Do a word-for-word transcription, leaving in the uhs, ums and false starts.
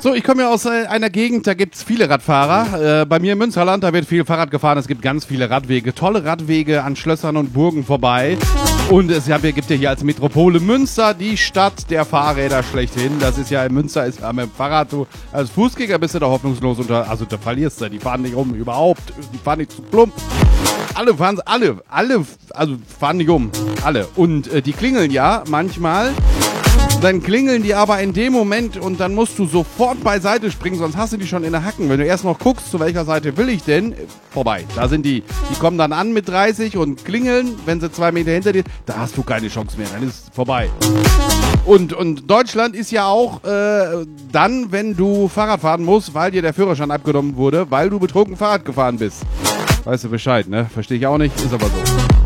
So, ich komme ja aus äh, einer Gegend, da gibt es viele Radfahrer. Äh, bei mir im Münsterland, da wird viel Fahrrad gefahren. Es gibt ganz viele Radwege, tolle Radwege an Schlössern und Burgen vorbei. Und es ja, gibt ja hier als Metropole Münster die Stadt der Fahrräder schlechthin. Das ist ja in Münster, ist am Fahrrad, du als Fußgänger bist du da hoffnungslos unter, also da verlierst du, die fahren nicht um, überhaupt, die fahren nicht zu plump. Alle fahren, alle, alle, also fahren nicht um, alle. Und äh, die klingeln ja manchmal. Dann klingeln die aber in dem Moment und dann musst du sofort beiseite springen, sonst hast du die schon in der Hacken. Wenn du erst noch guckst, zu welcher Seite will ich denn, vorbei. Da sind die. Die kommen dann an mit dreißig und klingeln, wenn sie zwei Meter hinter dir, da hast du keine Chance mehr, dann ist es vorbei. Und, und Deutschland ist ja auch äh, dann, wenn du Fahrrad fahren musst, weil dir der Führerschein abgenommen wurde, weil du betrunken Fahrrad gefahren bist. Weißt du Bescheid, ne? Verstehe ich auch nicht, ist aber so.